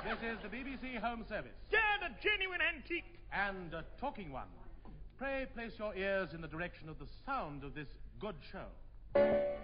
This is the BBC Home Service. Yeah, the genuine antique. And a talking one. Pray place your ears in the direction of the sound of this good show.